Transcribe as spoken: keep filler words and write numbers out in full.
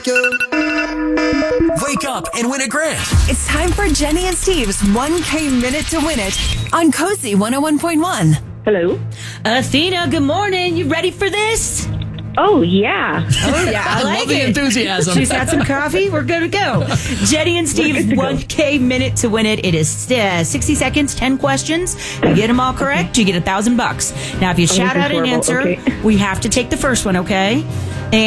Wake up and win a grand. It's time for Jenny and Steve's one K Minute to Win It on Cozy one oh one point one. Hello. Athena, good morning. You ready for this? Oh, yeah. Oh, yeah. I, I like love the it. enthusiasm. She's had some coffee. We're good to go. Jenny and Steve's one K Minute to Win It. It is uh, sixty seconds, ten questions. You get them all correct, you get a thousand bucks. Now, if you Oh, shout this is out an horrible. answer, Okay. we have to take the first one, okay?